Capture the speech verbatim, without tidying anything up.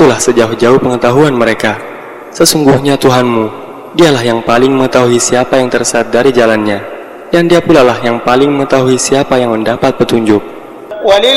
itulah sejauh-jauh pengetahuan mereka. Sesungguhnya Tuhanmu, dialah yang paling mengetahui siapa yang tersesat dari jalannya, dan dia pula lah yang paling mengetahui siapa yang mendapat petunjuk.